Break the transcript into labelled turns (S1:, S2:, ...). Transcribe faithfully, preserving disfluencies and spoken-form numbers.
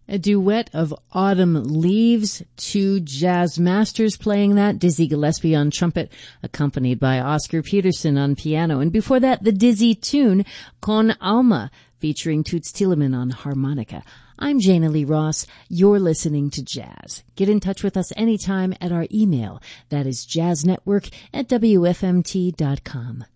S1: A duet of Autumn Leaves, two jazz masters playing that, Dizzy Gillespie on trumpet, accompanied by Oscar Peterson on piano. And before that, the Dizzy tune, Con Alma, featuring Toots Thielemans on harmonica. I'm Jana Lee Ross. You're listening to Jazz. Get in touch with us anytime at our email. That is jazznetwork at W F M T dot com.